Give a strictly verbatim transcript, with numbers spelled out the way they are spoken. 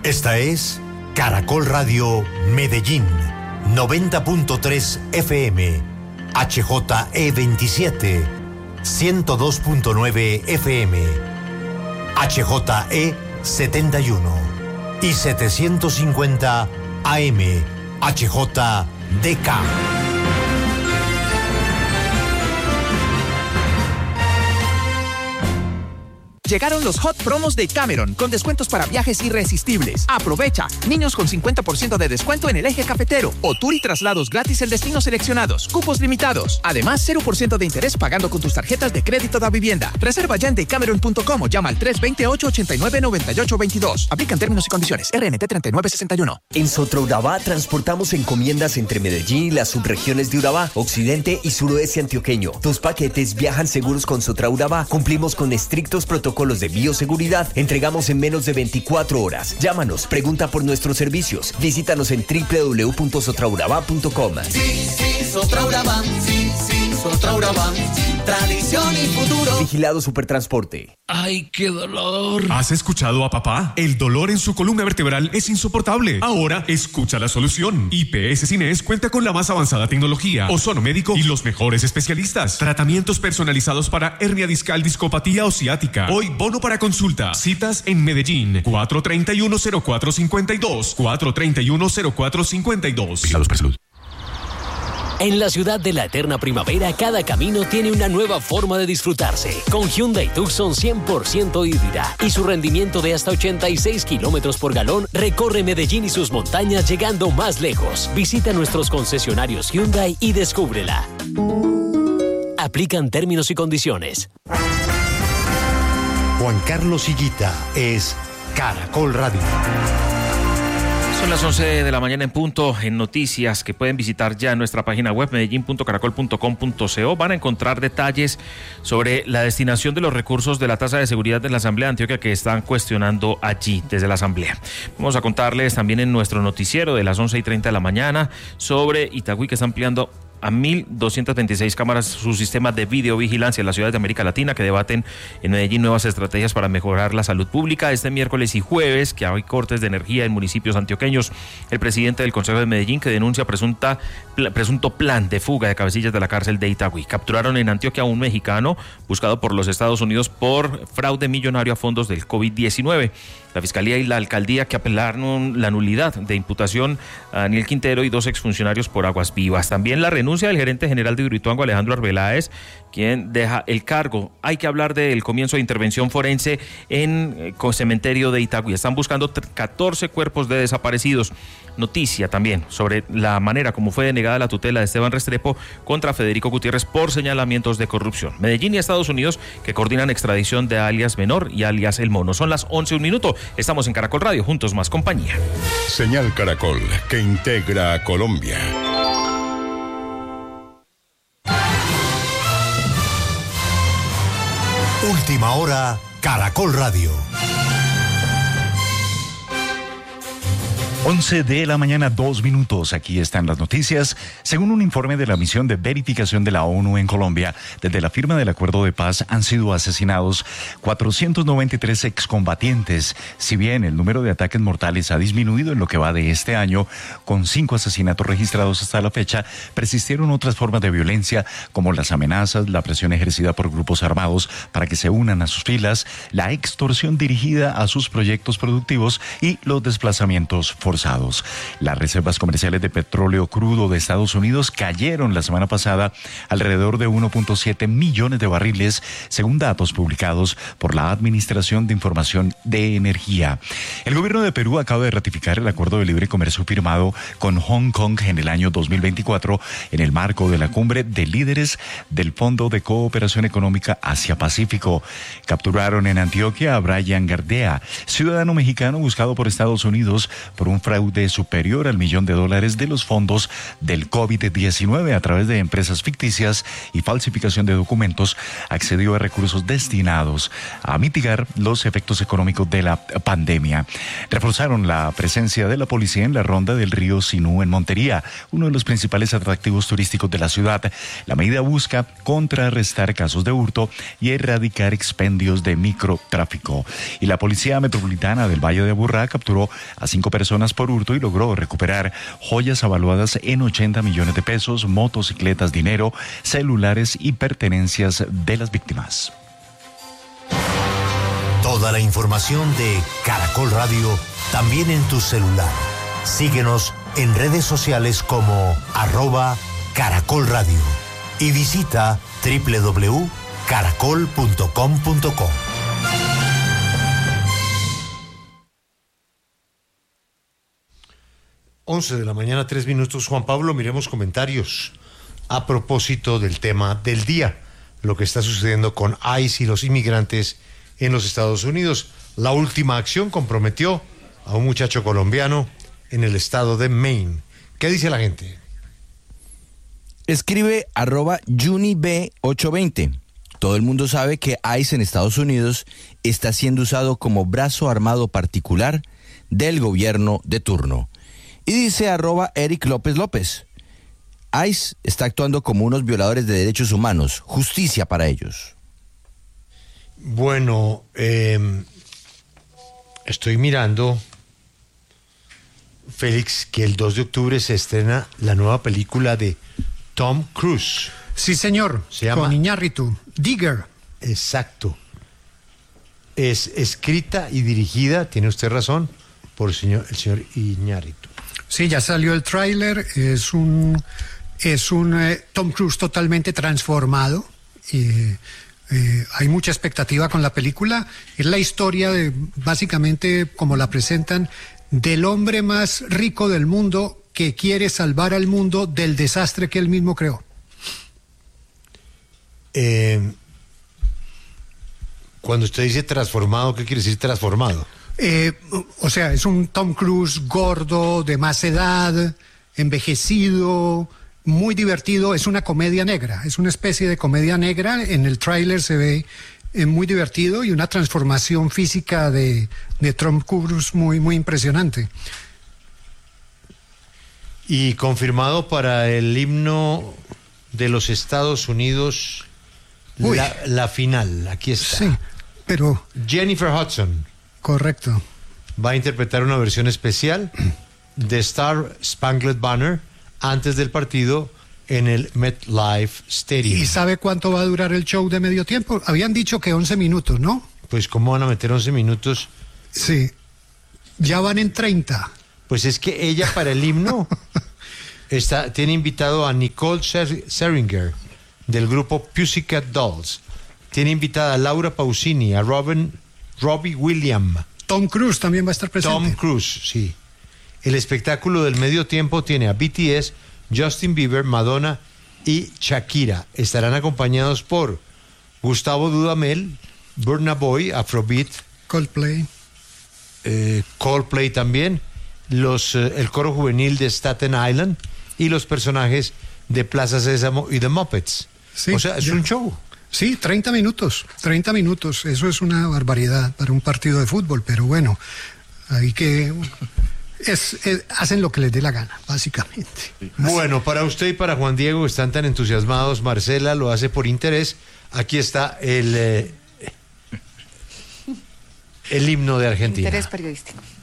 Esta es Caracol Radio Medellín, noventa punto tres F M, H J E veintisiete, ciento dos punto nueve F M, H J E setenta y uno y setecientos cincuenta A M, H J D K. Llegaron los Hot Promos de Cameron, con descuentos para viajes irresistibles. Aprovecha. Niños con cincuenta por ciento de descuento en el eje cafetero. O tour y traslados gratis en destinos seleccionados. Cupos limitados. Además, cero por ciento de interés pagando con tus tarjetas de crédito da vivienda. Reserva ya en decameron punto com o llama al tres dos ocho, ocho nueve, nueve ocho dos dos. Aplican términos y condiciones. R N T treinta y nueve sesenta y uno. En Sotraurabá transportamos encomiendas entre Medellín y las subregiones de Urabá, occidente y suroeste antioqueño. Tus paquetes viajan seguros con Sotraurabá. Cumplimos con estrictos protocolos de bioseguridad. Entregamos en menos de veinticuatro horas. Llámanos, pregunta por nuestros servicios. Visítanos en doble u doble u doble u punto sotraurabá punto com. Sí, sí, Sotraurabá. Sí, sí, Sotraurabá. Tradición y futuro. Vigilado Supertransporte. ¡Ay, qué dolor! ¿Has escuchado a papá? El dolor en su columna vertebral es insoportable. Ahora, escucha la solución. I P S Cines cuenta con la más avanzada tecnología, ozono médico y los mejores especialistas. Tratamientos personalizados para hernia discal, discopatía o ciática. Hoy, bono para consulta. Citas en Medellín. cuatro tres uno, cero cuatro cinco dos. cuatro tres uno, cero cuatro cinco dos. Vigilados por salud. En la ciudad de la eterna primavera, cada camino tiene una nueva forma de disfrutarse. Con Hyundai Tucson cien por ciento híbrida y su rendimiento de hasta ochenta y seis kilómetros por galón, recorre Medellín y sus montañas llegando más lejos. Visita nuestros concesionarios Hyundai y descúbrela. Aplican términos y condiciones. Juan Carlos Higuita es Caracol Radio. Son las once de la mañana en punto. En noticias que pueden visitar ya en nuestra página web medellín punto caracol punto com punto co van a encontrar detalles sobre la destinación de los recursos de la tasa de seguridad de la Asamblea de Antioquia que están cuestionando allí desde la Asamblea. Vamos a contarles también en nuestro noticiero de las once y treinta de la mañana sobre Itagüí, que está ampliando a mil doscientas veintiséis cámaras su sistema de videovigilancia en las ciudades de América Latina, que debaten en Medellín nuevas estrategias para mejorar la salud pública. Este miércoles y jueves, que hay cortes de energía en municipios antioqueños, el presidente del Consejo de Medellín, que denuncia presunta, pl- presunto plan de fuga de cabecillas de la cárcel de Itagüí. Capturaron en Antioquia a un mexicano buscado por los Estados Unidos por fraude millonario a fondos del COVID diecinueve. La Fiscalía y la Alcaldía que apelaron la nulidad de imputación a Daniel Quintero y dos exfuncionarios por Aguas Vivas. También la renuncia del gerente general de Hidroituango, Alejandro Arbeláez, quien deja el cargo. Hay que hablar del comienzo de intervención forense en el cementerio de Itagüí. Están buscando catorce cuerpos de desaparecidos. Noticia también sobre la manera como fue denegada la tutela de Esteban Restrepo contra Federico Gutiérrez por señalamientos de corrupción. Medellín y Estados Unidos que coordinan extradición de alias Menor y alias El Mono. Son las once un minuto. Estamos en Caracol Radio, juntos más compañía. Señal Caracol, que integra a Colombia. Última hora, Caracol Radio. once de la mañana, dos minutos. Aquí están las noticias. Según un informe de la misión de verificación de la ONU en Colombia, desde la firma del acuerdo de paz han sido asesinados cuatrocientos noventa y tres excombatientes. Si bien el número de ataques mortales ha disminuido en lo que va de este año, con cinco asesinatos registrados hasta la fecha, persistieron otras formas de violencia como las amenazas, la presión ejercida por grupos armados para que se unan a sus filas, la extorsión dirigida a sus proyectos productivos y los desplazamientos forzados. Las reservas comerciales de petróleo crudo de Estados Unidos cayeron la semana pasada alrededor de uno punto siete millones de barriles, según datos publicados por la Administración de Información de Energía. El gobierno de Perú acaba de ratificar el acuerdo de libre comercio firmado con Hong Kong en el año dos mil veinticuatro en el marco de la cumbre de líderes del Fondo de Cooperación Económica Asia-Pacífico. Capturaron en Antioquia a Brian Gardea, ciudadano mexicano buscado por Estados Unidos por un fraude superior al millón de dólares de los fondos del COVID diecinueve a través de empresas ficticias y falsificación de documentos. Accedió a recursos destinados a mitigar los efectos económicos de la pandemia. Reforzaron la presencia de la policía en la ronda del río Sinú en Montería, uno de los principales atractivos turísticos de la ciudad. La medida busca contrarrestar casos de hurto y erradicar expendios de microtráfico. Y la Policía Metropolitana del Valle de Aburrá capturó a cinco personas por hurto y logró recuperar joyas avaluadas en ochenta millones de pesos, motocicletas, dinero, celulares y pertenencias de las víctimas. Toda la información de Caracol Radio también en tu celular. Síguenos en redes sociales como arroba Caracol Radio y visita doble u doble u doble u punto caracol punto com punto co. once de la mañana, tres minutos. Juan Pablo, miremos comentarios a propósito del tema del día, lo que está sucediendo con ICE y los inmigrantes en los Estados Unidos. La última acción comprometió a un muchacho colombiano en el estado de Maine. ¿Qué dice la gente? Escribe arroba JuniB ochocientos veinte. Todo el mundo sabe que ICE en Estados Unidos está siendo usado como brazo armado particular del gobierno de turno. Y dice arroba Eric López López. ICE está actuando como unos violadores de derechos humanos. Justicia para ellos. Bueno, eh, estoy mirando, Félix, que el dos de octubre se estrena la nueva película de Tom Cruise. Sí, señor. Se llama con Iñárritu, Digger. Exacto. Es escrita y dirigida, tiene usted razón, por el señor, el señor Iñárritu. Sí, ya salió el tráiler. Es un, es un eh, Tom Cruise totalmente transformado. Eh, eh, hay mucha expectativa con la película. Es la historia de, básicamente, como la presentan, del hombre más rico del mundo que quiere salvar al mundo del desastre que él mismo creó. Eh, cuando usted dice transformado, ¿qué quiere decir transformado? Eh, o sea, es un Tom Cruise gordo, de más edad, envejecido, muy divertido. Es una comedia negra, es una especie de comedia negra. En el tráiler se ve eh, muy divertido y una transformación física de, de Tom Cruise muy, muy impresionante. Y confirmado para el himno de los Estados Unidos, la, la final, aquí está. Sí, pero... Jennifer Hudson. Correcto. Va a interpretar una versión especial de Star Spangled Banner antes del partido en el MetLife Stadium. ¿Y sabe cuánto va a durar el show de medio tiempo? Habían dicho que once minutos, ¿no? Pues ¿cómo van a meter once minutos? Sí, ya van en treinta. Pues es que ella para el himno está, tiene invitado a Nicole Scherzinger del grupo Pussycat Dolls. Tiene invitada a Laura Pausini, a Robin, Robbie Williams. Tom Cruise también va a estar presente. Tom Cruise, sí. El espectáculo del medio tiempo tiene a B T S, Justin Bieber, Madonna y Shakira. Estarán acompañados por Gustavo Dudamel, Burna Boy, Afrobeat, Coldplay, eh, Coldplay también, los, eh, el coro juvenil de Staten Island y los personajes de Plaza Sésamo y The Muppets. Sí, o sea, es ya. un show. Sí, treinta minutos, treinta minutos. Eso es una barbaridad para un partido de fútbol, pero bueno, hay que... Es, es, hacen lo que les dé la gana, básicamente. Bueno, para usted y para Juan Diego, que están tan entusiasmados, Marcela lo hace por interés. Aquí está el, eh, el himno de Argentina. Interés periodístico.